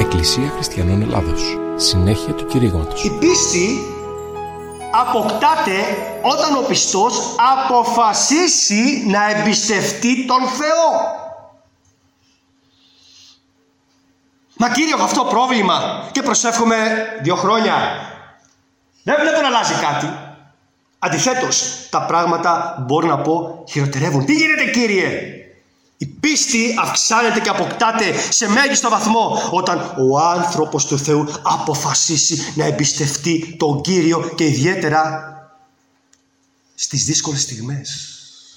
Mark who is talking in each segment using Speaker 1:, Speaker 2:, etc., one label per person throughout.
Speaker 1: Εκκλησία Χριστιανών Ελλάδος. Συνέχεια του κηρύγματος.
Speaker 2: Η πίστη αποκτάται όταν ο πιστός αποφασίσει να εμπιστευτεί τον Θεό. Μα Κύριε, έχω αυτό πρόβλημα και προσεύχομαι 2 χρόνια. Δεν βλέπω να αλλάζει κάτι. Αντιθέτως, τα πράγματα μπορώ να πω χειροτερεύουν. Τι γίνεται, Κύριε? Η πίστη αυξάνεται και αποκτάται σε μέγιστο βαθμό όταν ο άνθρωπος του Θεού αποφασίσει να εμπιστευτεί τον Κύριο και ιδιαίτερα στις δύσκολες στιγμές.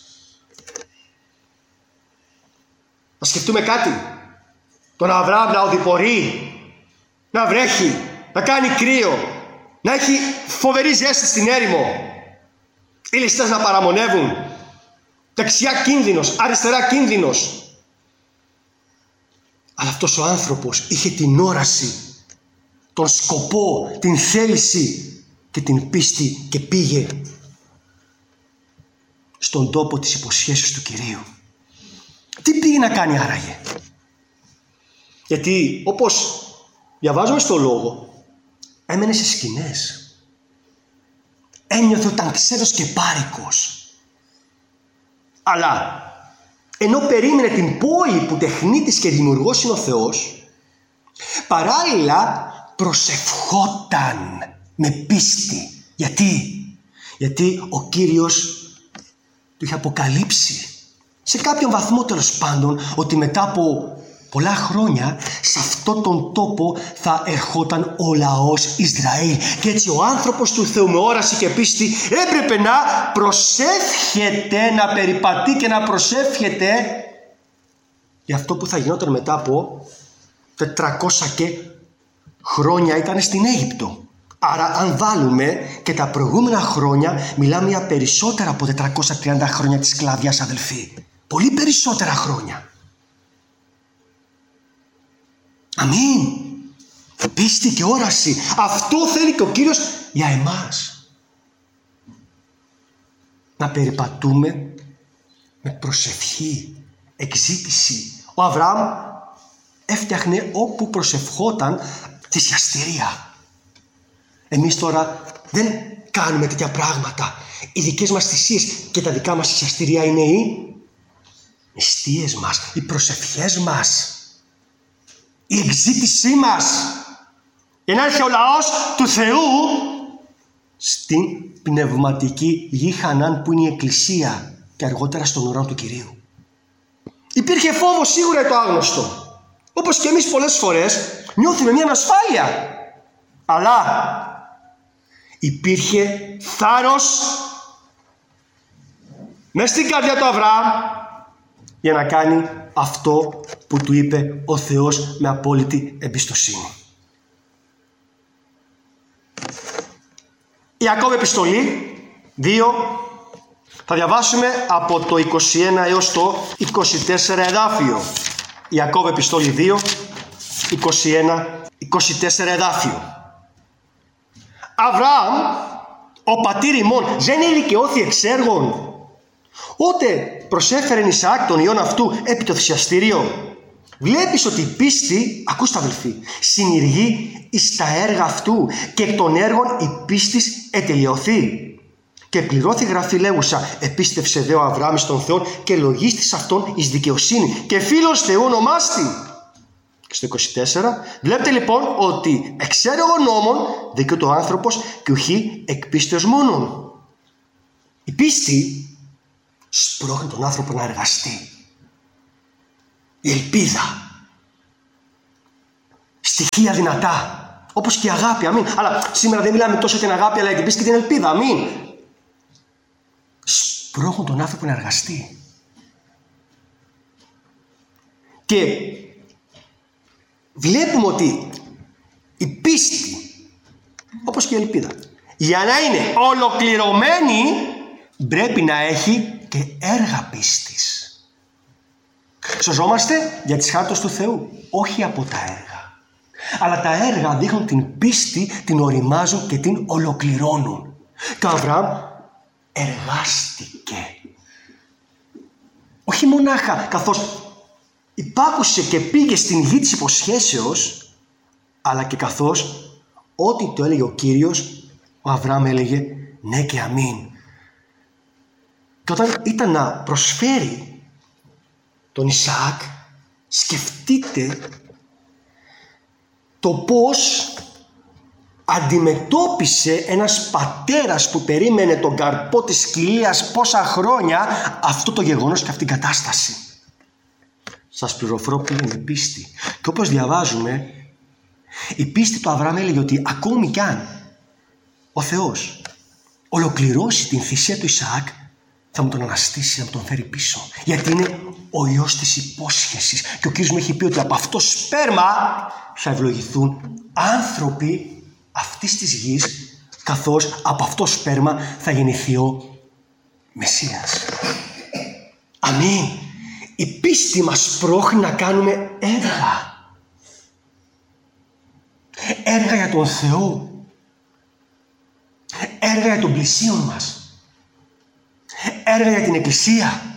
Speaker 2: Να σκεφτούμε κάτι. Τον Αβραάμ να οδηπορεί, να βρέχει, να κάνει κρύο, να έχει φοβερή ζέστη στην έρημο, οι ληστές να παραμονεύουν, δεξιά κίνδυνος, αριστερά κίνδυνος. Αλλά αυτός ο άνθρωπος είχε την όραση, τον σκοπό, την θέληση και την πίστη και πήγε στον τόπο της υποσχέσεως του Κυρίου. Τι πήγε να κάνει άραγε? Γιατί όπως διαβάζουμε στο λόγο, έμενε σε σκηνές. Ένιωθε ότι ήταν ξένος και πάρικος. Αλλά ενώ περίμενε την πόη που τεχνίτης και δημιουργός είναι ο Θεός, παράλληλα προσευχόταν με πίστη. Γιατί ο Κύριος του είχε αποκαλύψει σε κάποιον βαθμό, τέλος πάντων, ότι μετά από πολλά χρόνια σε αυτόν τον τόπο θα ερχόταν ο λαός Ισραήλ. Και έτσι ο άνθρωπος του Θεού με όραση και πίστη έπρεπε να προσεύχεται, να περιπατεί και να προσεύχεται για αυτό που θα γινόταν μετά από 400 και χρόνια ήταν στην Αίγυπτο. Άρα αν βάλουμε και τα προηγούμενα χρόνια, μιλάμε για περισσότερα από 430 χρόνια της σκλαβιάς, αδελφοί. Πολύ περισσότερα χρόνια. Αμήν. Πίστη και όραση. Αυτό θέλει και ο Κύριος για εμάς. Να περιπατούμε με προσευχή, εκζήτηση. Ο Αβραάμ έφτιαχνε όπου προσευχόταν θυσιαστηρία. Εμείς τώρα δεν κάνουμε τέτοια πράγματα. Οι δικές μας θυσίες και τα δικά μας θυσιαστηρία είναι οι νηστείες μας, οι προσευχές μας, η εκζήτησή μας, για να έρχεται ο λαός του Θεού στην πνευματική γη Χανάν που είναι η Εκκλησία και αργότερα στον ουρανό του Κυρίου. Υπήρχε φόβος σίγουρα για το άγνωστο, όπως και εμείς πολλές φορές νιώθουμε μια ανασφάλεια, αλλά υπήρχε θάρρος μες στην καρδιά του Αβραάμ για να κάνει αυτό που του είπε ο Θεός με απόλυτη εμπιστοσύνη. Ιακώβ επιστολή 2, θα διαβάσουμε από το 21 έως το 24 εδάφιο. Ιακώβ επιστολή 2, 21-24 εδάφιο. Αβραάμ, ο πατήρ ημών, δεν ηλικιώθη εξ έργων, ότε προσέφερεν Ισαάκ τον ιόν αυτού επί το θυσιαστήριο. Βλέπεις ότι η πίστη, ακούστε αδελφοί, συνηργεί εις τα έργα αυτού και εκ των έργων η πίστης ετελειωθεί. Και πληρώθη γραφή λέγουσα, επίστευσε δε ο Αβραάμ στον Θεό και λογίστης αυτόν εις δικαιοσύνη και φίλος Θεού ονομάστη. Στο 24 βλέπετε λοιπόν ότι εξ έργων νόμων δικαιούται ο άνθρωπος και ουχή εκ πίστεως μόνον. Η πίστη σπρώχνει τον άνθρωπο να εργαστεί. Η ελπίδα, στοιχεία δυνατά, όπως και η αγάπη, αμήν. Αλλά σήμερα δεν μιλάμε τόσο για την αγάπη, αλλά για την πίστη και την ελπίδα, αμήν. Σπρώχνουν τον άνθρωπο να εργαστεί. Και βλέπουμε ότι η πίστη, όπως και η ελπίδα, για να είναι ολοκληρωμένη, πρέπει να έχει και έργα πίστης. Σωζόμαστε για τις χάρτες του Θεού, όχι από τα έργα. Αλλά τα έργα δείχνουν την πίστη, την οριμάζουν και την ολοκληρώνουν. Και ο Αβραάμ εργάστηκε. Όχι μονάχα καθώς υπάκουσε και πήγε στην γη της υποσχέσεως, αλλά και καθώς ό,τι το έλεγε ο Κύριος, ο Αβραάμ έλεγε ναι και αμήν. Και όταν ήταν να προσφέρει τον Ισαάκ, σκεφτείτε το πώς αντιμετώπισε ένας πατέρας που περίμενε τον καρπό της σκυλίας πόσα χρόνια αυτό το γεγονός και αυτή την κατάσταση. Σας πληροφορώ που είναι πίστη. Και όπως διαβάζουμε, η πίστη του Αβραάμ έλεγε ότι ακόμη κι αν ο Θεός ολοκληρώσει την θυσία του Ισαάκ, θα μου τον αναστήσει, να μου τον φέρει πίσω. Γιατί είναι ο Υιός της υπόσχεσης. Και ο Κύριος μου έχει πει ότι από αυτό σπέρμα θα ευλογηθούν άνθρωποι αυτής της γης, καθώς από αυτό σπέρμα θα γεννηθεί ο Μεσσίας. Αμήν. Η πίστη μας πρόχνει να κάνουμε έργα. Έργα για τον Θεό. Έργα για τον πλησίον μας. Έργα για την Εκκλησία.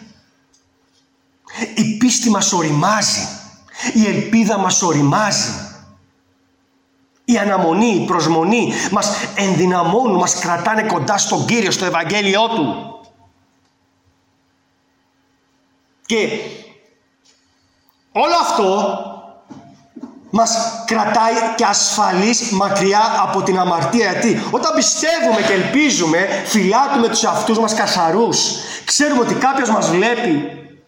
Speaker 2: Η πίστη μας οριμάζει. Η ελπίδα μας οριμάζει. Η αναμονή, η προσμονή μας ενδυναμώνουν, μας κρατάνε κοντά στον Κύριο, στο Ευαγγέλιό Του. Και όλο αυτό μας κρατάει και ασφαλείς μακριά από την αμαρτία. Γιατί όταν πιστεύουμε και ελπίζουμε, φυλάτουμε τους εαυτούς μας καθαρούς. Ξέρουμε ότι κάποιος μας βλέπει.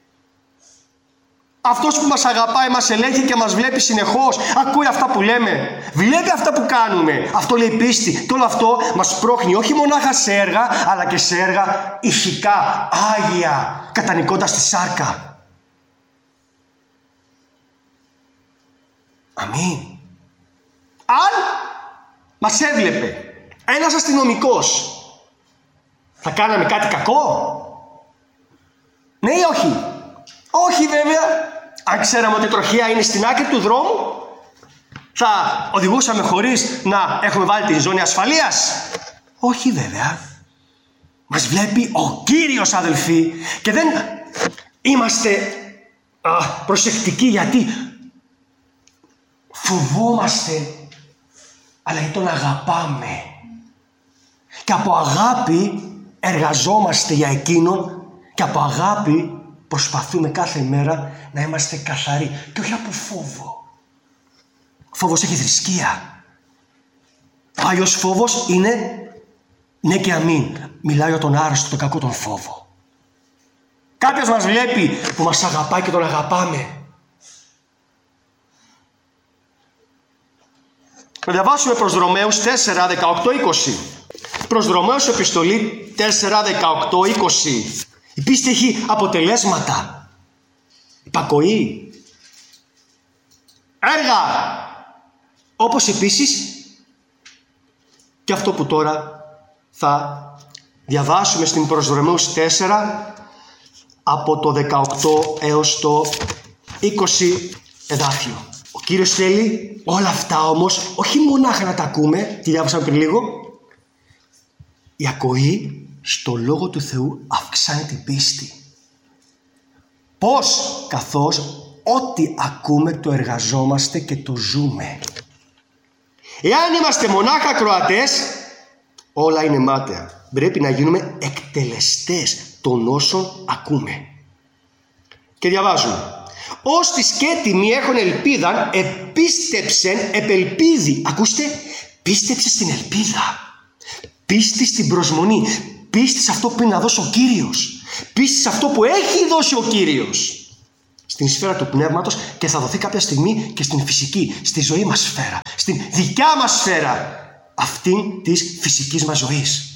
Speaker 2: Αυτός που μας αγαπάει μας ελέγχει και μας βλέπει συνεχώς. Ακούει αυτά που λέμε. Βλέπει αυτά που κάνουμε. Αυτό λέει πίστη. Και όλο αυτό μας πρόχνει όχι μονάχα σε έργα, αλλά και σε έργα ηθικά, άγια, κατανικώντας τη σάρκα. Αμήν. Αν μας έβλεπε ένας αστυνομικός, θα κάναμε κάτι κακό? Ναι ή όχι? Όχι βέβαια. Αν ξέραμε ότι η τροχέα είναι στην άκρη του δρόμου, θα οδηγούσαμε χωρίς να έχουμε βάλει την ζώνη ασφαλείας? Όχι βέβαια. Μας βλέπει ο Κύριος, αδελφοί, και δεν είμαστε προσεκτικοί γιατί φοβόμαστε, αλλά γιατί τον αγαπάμε. Και από αγάπη εργαζόμαστε για εκείνον και από αγάπη προσπαθούμε κάθε μέρα να είμαστε καθαροί. Και όχι από φόβο. Φόβος έχει θρησκεία. Ο Άγιος φόβος είναι ναι και αμήν. Μιλάω για τον άρρωστο, τον κακό, τον φόβο. Κάποιος μας βλέπει που μας αγαπάει και τον αγαπάμε. Να διαβάσουμε προς Ρωμαίους 4, 18, 20. Προς Ρωμαίους επιστολή 4, 18, 20. Η πίστη έχει αποτελέσματα. Υπακοή. Έργα. Όπως επίσης και αυτό που τώρα θα διαβάσουμε στην προς Ρωμαίους 4 από το 18 έως το 20 εδάφιο. Ο Κύριος θέλει όλα αυτά όμως όχι μονάχα να τα ακούμε, τι διάβασαμε πριν λίγο. Η ακοή στο Λόγο του Θεού αυξάνει την πίστη. Πώς? Καθώς ό,τι ακούμε το εργαζόμαστε και το ζούμε. Εάν είμαστε μονάχα ακροατές, όλα είναι μάταια. Πρέπει να γίνουμε εκτελεστές των όσων ακούμε. Και διαβάζουμε. Ως τις και έτοιμοι έχουν ελπίδαν, επίστεψεν επελπίδη. Ακούστε, πίστεψε στην ελπίδα. Πίστη στην προσμονή. Πίστη σε αυτό που είναι να δώσει ο Κύριος. Πίστη σε αυτό που έχει δώσει ο Κύριος. Στην σφαίρα του πνεύματος και θα δοθεί κάποια στιγμή και στην φυσική, στη ζωή μας σφαίρα. Στην δικιά μας σφαίρα. Αυτήν της φυσικής μας ζωής.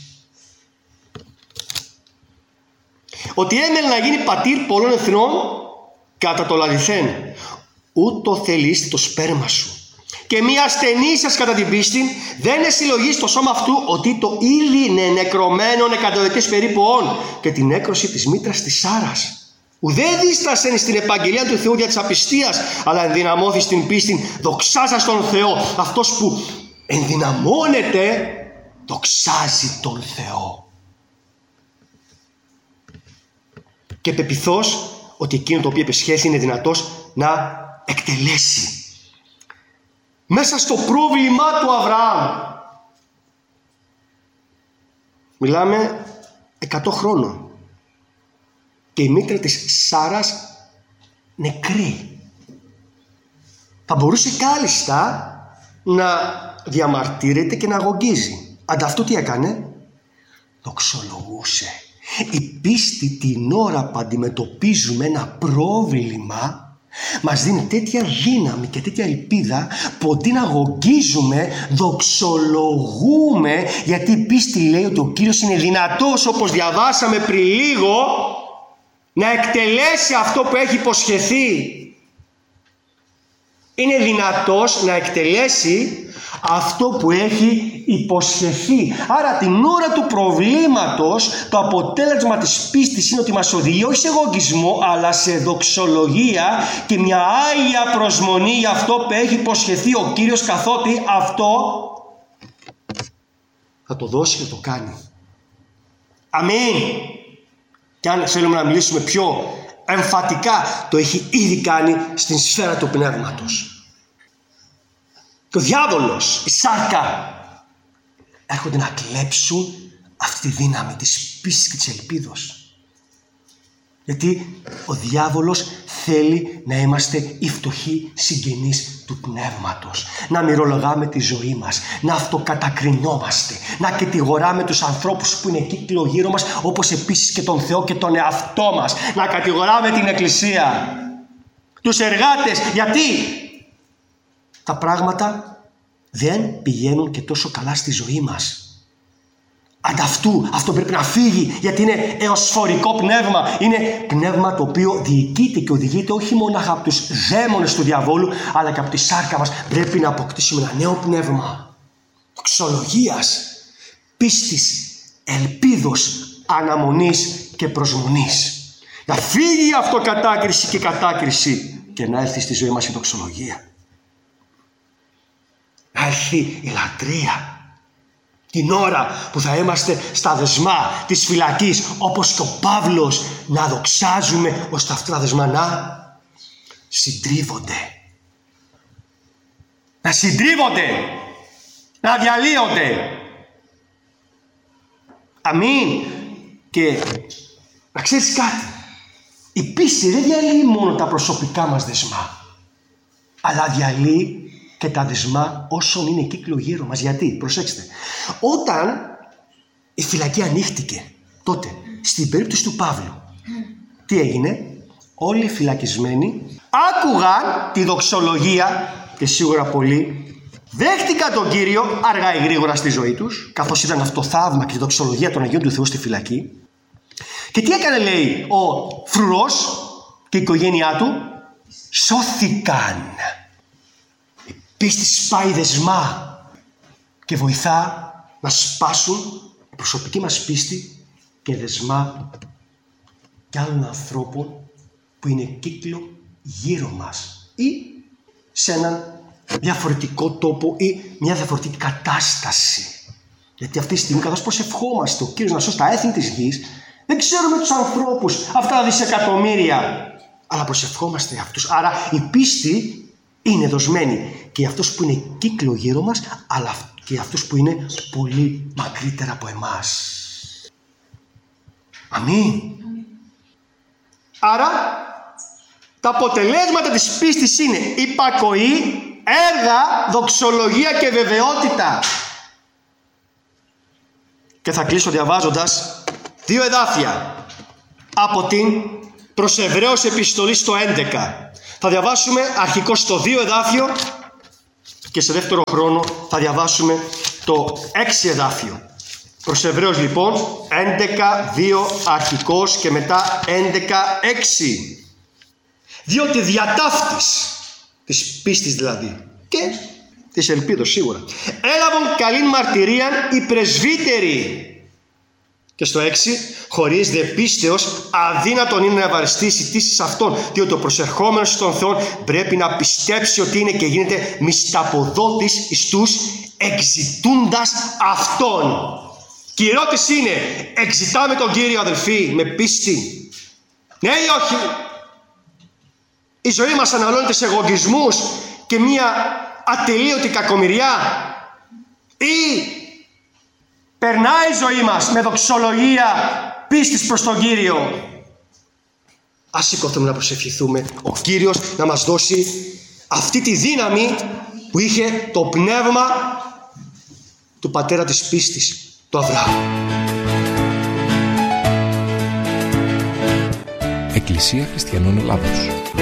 Speaker 2: Ότι έμελε να γίνει πατήρ πολλών εθνών κατά το λαληθέν. Ούτω θελείς το σπέρμα σου. Και μία ασθενή σας κατά την πίστη δεν εσυλλογεί στο σώμα αυτού ότι το ήδη είναι νεκρωμένον εκατοετής περίπου όν και την έκρωση της μήτρας της Σάρας. Ουδέ δίστασεν στην επαγγελία του Θεού για της απιστίας, αλλά ενδυναμώθη στην πίστη δοξάζας τον Θεό. Αυτός που ενδυναμώνεται δοξάζει τον Θεό. Και πεποιθώς ότι εκείνο το οποίο επεσχέθη είναι δυνατός να εκτελέσει. μέσα στο πρόβλημά του Αβραάμ. Μιλάμε 100 χρόνων. Και η μήτρα της Σάρας νεκρή. Θα μπορούσε κάλλιστα να διαμαρτύρεται και να αγωγίζει. Ανταυτού τι έκανε? Δοξολογούσε. Η πίστη την ώρα που αντιμετωπίζουμε ένα πρόβλημα μας δίνει τέτοια δύναμη και τέτοια ελπίδα που αντί να αγωγίζουμε, δοξολογούμε, γιατί η πίστη λέει ότι ο Κύριος είναι δυνατός, όπως διαβάσαμε πριν λίγο, να εκτελέσει αυτό που έχει υποσχεθεί. Είναι δυνατός να εκτελέσει αυτό που έχει υποσχεθεί. Άρα την ώρα του προβλήματος το αποτέλεσμα της πίστης είναι ότι μας οδηγεί όχι σε εγωγισμό, αλλά σε δοξολογία και μια άγια προσμονή για αυτό που έχει υποσχεθεί ο Κύριος, καθότι αυτό θα το δώσει και το κάνει. Αμήν. Και αν θέλουμε να μιλήσουμε πιο εμφατικά, το έχει ήδη κάνει στην σφαίρα του πνεύματος. Και ο διάβολος, η σάρκα, έρχονται να κλέψουν αυτή τη δύναμη της πίστης και της ελπίδος. Γιατί ο διάβολος θέλει να είμαστε οι φτωχοί συγγενείς του πνεύματος. Να μυρολογάμε τη ζωή μας, να αυτοκατακρινόμαστε, να κατηγοράμε τους ανθρώπους που είναι κύκλο γύρω μας, όπως επίσης και τον Θεό και τον εαυτό μας. Να κατηγοράμε την Εκκλησία, τους εργάτες. Γιατί τα πράγματα δεν πηγαίνουν και τόσο καλά στη ζωή μας. Ανταυτού αυτό πρέπει να φύγει, γιατί είναι εωσφορικό πνεύμα. Είναι πνεύμα το οποίο διοικείται και οδηγείται όχι μόνο από τους δαίμονες του διαβόλου, αλλά και από τη σάρκα μας. Πρέπει να αποκτήσουμε ένα νέο πνεύμα δοξολογίας, πίστης, ελπίδος, αναμονής και προσμονής. Να φύγει η αυτοκατάκριση και η κατάκριση και να έρθει στη ζωή μας η δοξολογία. Να έρθει η λατρεία. Την ώρα που θα είμαστε στα δεσμά της φυλακής, όπως και ο Παύλος, να δοξάζουμε ώστε αυτά τα δεσμά να συντρίβονται. Να συντρίβονται. Να διαλύονται. Αμήν. Και να ξέρεις κάτι. Η πίστη δεν διαλύει μόνο τα προσωπικά μας δεσμά, αλλά διαλύει και τα δεσμά όσων είναι κύκλο γύρω μας. Γιατί? Προσέξτε. Όταν η φυλακή ανοίχτηκε, τότε στην περίπτωση του Παύλου, τι έγινε? Όλοι οι φυλακισμένοι άκουγαν τη δοξολογία και σίγουρα πολλοί δέχτηκαν τον Κύριο αργά ή γρήγορα στη ζωή τους, καθώς ήταν αυτό το θαύμα και η δοξολογία των Αγίων του Θεού στη φυλακή. Και τι έκανε, λέει, ο φρουρός και η οικογένειά του? Σώθηκαν. Πίστη σπάει δεσμά και βοηθά να σπάσουν η προσωπική μας πίστη και δεσμά και άλλων ανθρώπων που είναι κύκλο γύρω μας ή σε έναν διαφορετικό τόπο ή μια διαφορετική κατάσταση. Γιατί αυτή τη στιγμή, καθώς προσευχόμαστε ο Κύριος να σώσει τα έθνη της γης, δεν ξέρουμε τους ανθρώπους, αυτά τα δισεκατομμύρια, αλλά προσευχόμαστε αυτούς. Άρα η πίστη είναι δοσμένη και για αυτούς που είναι κύκλο γύρω μας, αλλά και για αυτούς που είναι πολύ μακρύτερα από εμάς. Αμήν. Άρα τα αποτελέσματα της πίστης είναι υπακοή, έργα, δοξολογία και βεβαιότητα. Και θα κλείσω διαβάζοντας 2 εδάφια από την προς Εβραίους επιστολή στο 11. Θα διαβάσουμε αρχικώς στο 2 εδάφιο και σε δεύτερο χρόνο θα διαβάσουμε το 6 εδάφιο. Προς Εβραίους λοιπόν 11-2 αρχικώς και μετά 11-6. Διότι διατάφτης της πίστης δηλαδή και της ελπίδος σίγουρα έλαβαν καλήν μαρτυρίαν οι πρεσβύτεροι. Και στο 6, χωρίς δε πίστεως αδύνατον είναι να ευαριστήσει τήσεις αυτών, διότι ο προσερχόμενος στον Θεό πρέπει να πιστέψει ότι είναι και γίνεται μισταποδότης εις τους εξητούντας αυτόν. Και η ερώτηση είναι, εξητάμε τον Κύριο αδελφοί με πίστη? Ναι ή όχι? Η ζωή μας αναλώνεται σε εγωγισμούς και μια ατελείωτη κακομοιριά? Ή περνάει η ζωή μας με δοξολογία πίστης προς τον Κύριο? Ας σηκωθούμε να προσευχηθούμε ο Κύριος να μας δώσει αυτή τη δύναμη που είχε το πνεύμα του πατέρα της πίστης, του Αβραάμ.
Speaker 1: Εκκλησία Χριστιανών Ελλάδος.